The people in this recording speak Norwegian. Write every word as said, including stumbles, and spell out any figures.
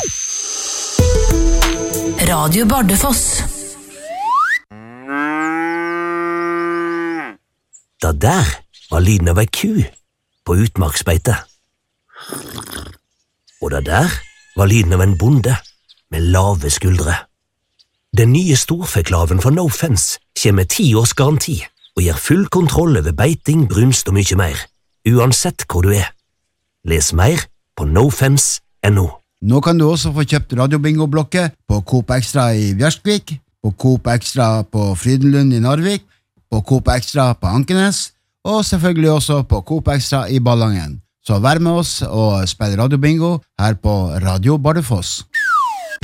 Radio Bardufoss. Det der var lyden av ei ku på utmarksbeite. Og det der var lyden av en bonde med lave skuldre. Den nye storfeklaven for No Fence kommer med ti års garanti og gir full kontroll over beiting, brunst og mye mer, uansett hvor du er. Les mer på nofence punktum no. Nå kan du også få kjøpt radiobingo-blokke på Coop Extra i Bjørskvik, på Coop Extra på Frydenlund i Narvik, på Coop Extra på Ankenes, og selvfølgelig også på Coop Extra i Ballangen. Så vær med oss og spill radiobingo her på Radio Bardufoss.